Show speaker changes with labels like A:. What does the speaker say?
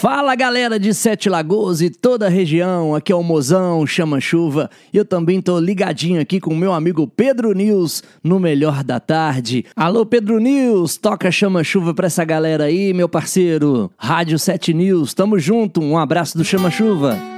A: Fala galera de Sete Lagoas e toda a região, aqui é o Mozão, Chama Chuva, e eu também tô ligadinho aqui com o meu amigo Pedro News no Melhor da Tarde. Alô Pedro News, toca Chama Chuva pra essa galera aí, meu parceiro. Rádio 7 News, tamo junto, um abraço do Chama Chuva.